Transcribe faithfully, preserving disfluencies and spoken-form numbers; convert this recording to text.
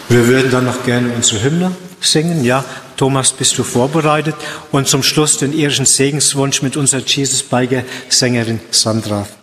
Wir würden dann noch gerne unsere Hymne singen. Ja, Thomas, bist du vorbereitet? Und zum Schluss den irischen Segenswunsch mit unserer Jesus-Beige-Sängerin Sandra.